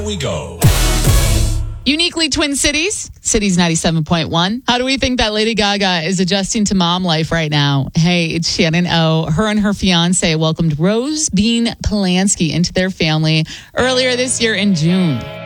We go. Uniquely Twin Cities 97.1. How do we think that Lady Gaga is adjusting to mom life right now? Hey, it's Shannon O. Her and her fiance welcomed Rose Bean Polanski into their family earlier this year in June.